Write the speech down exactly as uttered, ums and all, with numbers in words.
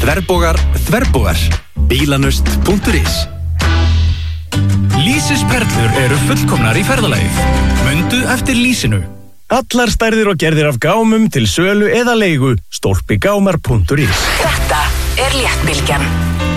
Þverbogar, þverbogar. Bílanust punktur is. Lýsisperlur eru fullkomnar í ferðalagið. Mundu eftir lýsinu. Allar stærðir og gerðir af gámum til sölu eða leigu. Stolpigámar punktur is. Þetta er Léttbylgjan.